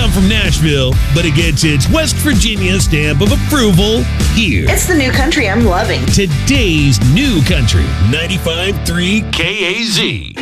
come from Nashville, but it gets its West Virginia stamp of approval here. It's the new country I'm loving. Today's new country, 95.3 KAZ.